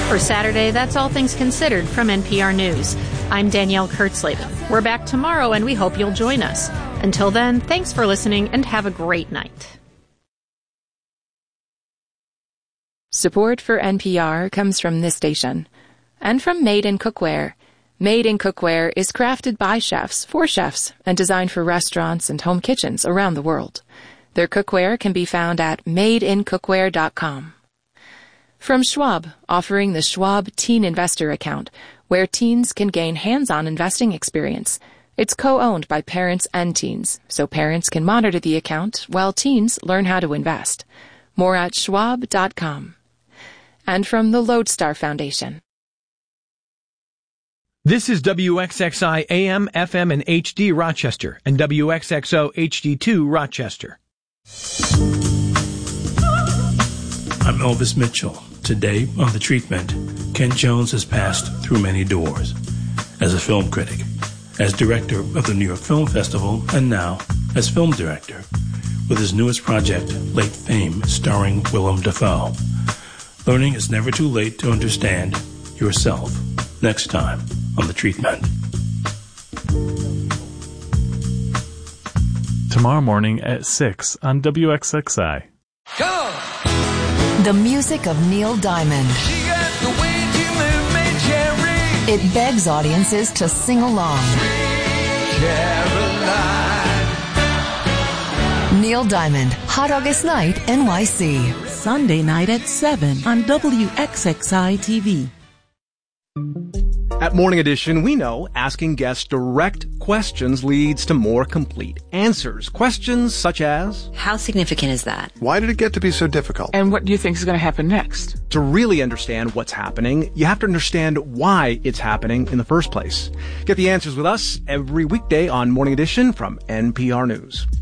For Saturday, that's All Things Considered from NPR News. I'm Danielle Kurtzleben. We're back tomorrow, and we hope you'll join us. Until then, thanks for listening, and have a great night. Support for NPR comes from this station and from Made in Cookware. Made in Cookware is crafted by chefs for chefs and designed for restaurants and home kitchens around the world. Their cookware can be found at madeincookware.com. From Schwab, offering the Schwab Teen Investor Account, where teens can gain hands-on investing experience. It's co-owned by parents and teens, so parents can monitor the account while teens learn how to invest. More at schwab.com. And from the Lodestar Foundation. This is WXXI AM, FM, and HD Rochester, and WXXO HD2 Rochester. I'm Elvis Mitchell. Today on The Treatment, Kent Jones has passed through many doors. As a film critic, as director of the New York Film Festival, and now as film director, with his newest project, Late Fame, starring Willem Dafoe. Learning is never too late to understand yourself. Next time on The Treatment. Tomorrow morning at 6 on WXXI. Go! The music of Neil Diamond. She got the way to move me, Cherry. It begs audiences to sing along. Caroline. Neil Diamond, Hot August Night, NYC. Sunday night at 7 on WXXI TV. At Morning Edition, we know asking guests direct questions leads to more complete answers. Questions such as, how significant is that? Why did it get to be so difficult? And what do you think is going to happen next? To really understand what's happening, you have to understand why it's happening in the first place. Get the answers with us every weekday on Morning Edition from NPR News.